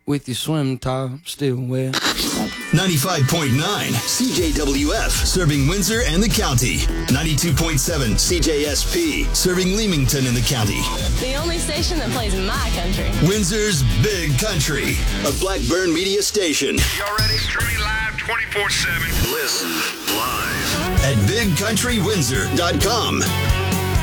with your swim top still wet. 95.9 CJWF, serving Windsor and the county. 92.7 CJSP, serving Leamington and the county. The only station that plays my country. Windsor's Big Country, a Blackburn media station. Y'all ready? Streaming live 24/7. Listen live at BigCountryWindsor.com.